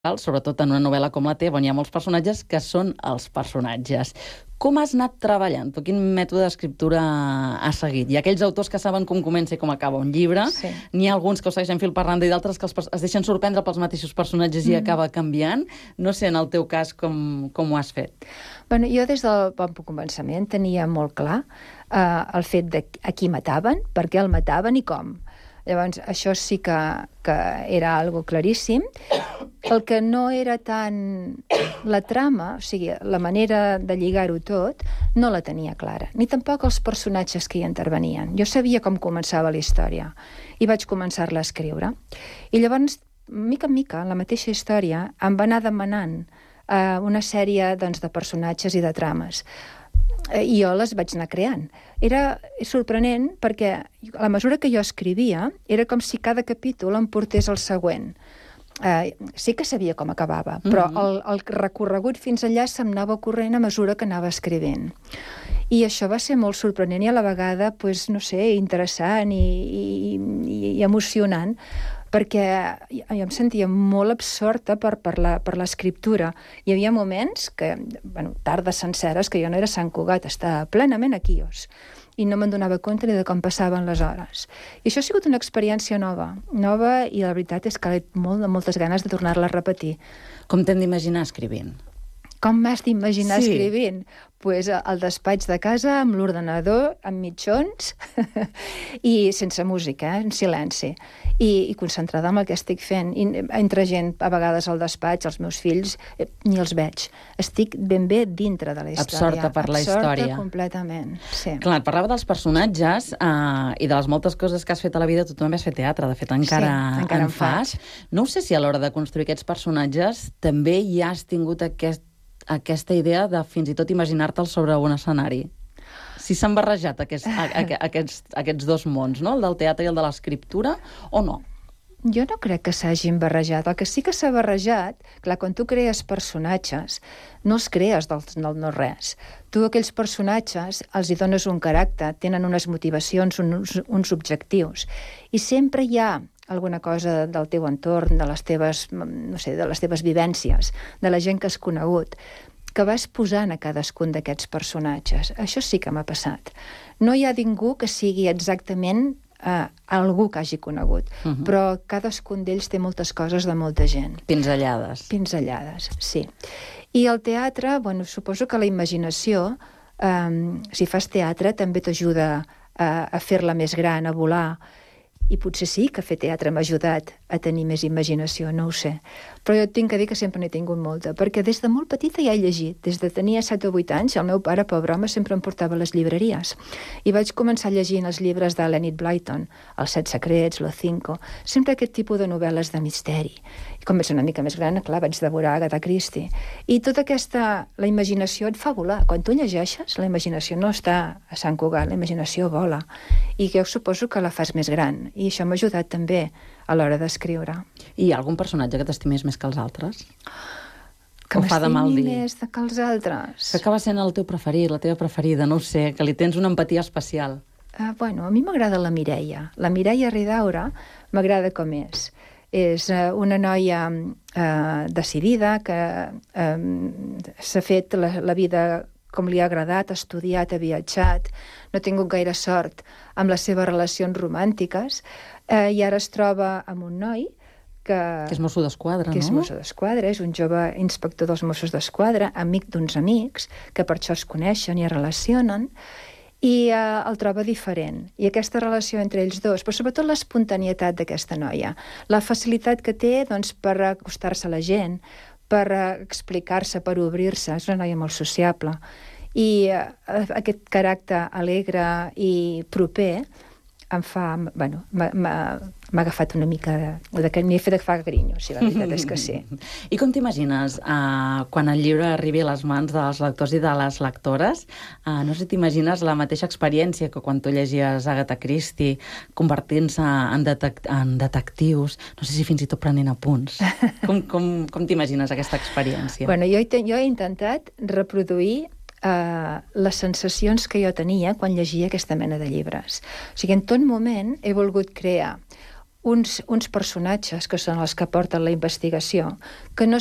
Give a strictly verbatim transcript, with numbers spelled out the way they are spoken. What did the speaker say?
sobretot en una novel·la com la teva, on hi ha molts personatges que són els personatges. Com has anat treballant? Tu quin mètode d'escriptura has seguit? Hi ha aquells autors que saben com comença i com acaba un llibre, sí. N'hi ha alguns que ho segueixen fil per randa i d'altres que els, es deixen sorprendre pels mateixos personatges i mm. acaba canviant. No sé, en el teu cas, com, com ho has fet? Bueno, jo des del bon començament tenia molt clar eh, el fet de a qui mataven, per què el mataven i com. Llavors, això sí que, que era algo claríssim. El que no era tant la trama, o sigui, la manera de lligar-ho tot, no la tenia clara. Ni tampoc els personatges que hi intervenien. Jo sabia com començava la història i vaig començar-la a escriure. I llavors, mica en mica, la mateixa història em va anar demanant eh, una sèrie doncs, de personatges i de trames. I jo les vaig anar creant. Era sorprenent perquè a la mesura que jo escrivia era com si cada capítol em portés al següent. Eh, sí que sabia com acabava, però mm-hmm. el, el recorregut fins allà se'm anava ocorrent a mesura que anava escrivint. I això va ser molt sorprenent i a la vegada, pues, no sé, interessant i, i, i emocionant, perquè jo em sentia molt absorta per, per l'escriptura. Hi havia moments, que, bueno, tardes senceres, que jo no era Sant Cugat, estava plenament a Quios, i no me'n donava compte ni de com passaven les hores. I això ha sigut una experiència nova, nova, i la veritat és que he molt, moltes ganes de tornar-la a repetir. Com t'hem d'imaginar escrivint? Com m'has d'imaginar sí. escrivint? Pues al despatx de casa, amb l'ordenador, amb mitjons, i sense música, eh? En silenci. I, i concentrada en el que estic fent. I entre gent, a vegades al despatx, els meus fills, eh, ni els veig. Estic ben bé dintre de la història. Absorta per la història. Absorta completament, sí. Clar, et parlava dels personatges eh, i de les moltes coses que has fet a la vida. Tu també has fet teatre, de fet encara, sí, encara en fas. No sé si a l'hora de construir aquests personatges també hi has tingut aquest aquesta idea de fins i tot imaginar-te'l sobre un escenari. Si s'han barrejat aquests, a, a, aquests, aquests dos mons, no? El del teatre i el de l'escriptura, o no? Jo no crec que s'hagin barrejat. El que sí que s'ha barrejat, clar, quan tu crees personatges, no els crees del, del no-res. Tu aquells personatges els hi dones un caràcter, tenen unes motivacions, uns, uns objectius, i sempre hi ha alguna cosa del teu entorn, de les teves, no sé, de les teves vivències, de la gent que has conegut, que vas posant a cadascun d'aquests personatges. Això sí que m'ha passat. No hi ha ningú que sigui exactament eh, algú que hagi conegut, uh-huh. però cadascun d'ells té moltes coses de molta gent. Pinzellades. Pinzellades, sí. I el teatre, bueno, suposo que la imaginació, eh, si fas teatre, també t'ajuda a, a fer-la més gran, a volar. I potser sí que fer teatre m'ha ajudat a tenir més imaginació, no ho sé. Però jo tinc que dir que sempre n'he tingut molta, perquè des de molt petita ja he llegit. Des de tenia set o vuit anys, el meu pare, pobre home, sempre em portava a les llibreries. I vaig començar llegint els llibres de l'Enid Blyton, Els set secrets, Lo Cinco, sempre aquest tipus de novel·les de misteri. I com vaig ser una mica més gran, clar, vaig devorar Agatha Christie. I tota aquesta, la imaginació et fa volar. Quan tu llegeixes, la imaginació no està a Sant Cugat, la imaginació vola. I jo suposo que la fas més gran. I això m'ha ajudat també a l'hora d'escriure. I hi ha algun personatge que t'estimis més que els altres? Que m'estimi més que els altres? Que acaba sent el teu preferit, la teva preferida, no ho sé, que li tens una empatia especial. Uh, bueno, a mi m'agrada la Mireia. La Mireia Ridaura m'agrada com és. És uh, una noia uh, decidida, que uh, s'ha fet la, la vida com li ha agradat, ha estudiat, ha viatjat, no ha tingut gaire sort amb les seves relacions romàntiques, eh, i ara es troba amb un noi que... Que és mosso d'esquadra, no? Que és mosso d'esquadra, és un jove inspector dels Mossos d'Esquadra, amic d'uns amics, que per això es coneixen i es relacionen, i eh, el troba diferent. I aquesta relació entre ells dos, però sobretot l'espontanietat d'aquesta noia, la facilitat que té, doncs, per acostar-se a la gent, per explicar-se, per obrir-se. És una noia molt sociable. I uh, aquest caràcter alegre i proper em fa... Bueno, m'ha agafat una mica de... de m'hi he fet agafar grinyo, si la veritat és que sí. I com t'imagines, uh, quan el llibre arribi a les mans dels lectors i de les lectores, uh, no sé si t'imagines la mateixa experiència que quan tu llegies Agatha Christie, convertint-se en, detec en detectius, no sé si fins i tot prenent apunts. Com, com, com t'imagines aquesta experiència? Bueno, jo he, jo he intentat reproduir Uh, les sensacions que jo tenia quan llegia aquesta mena de llibres. O sigui, en tot moment he volgut crear uns, uns personatges que són els que porten la investigació, que no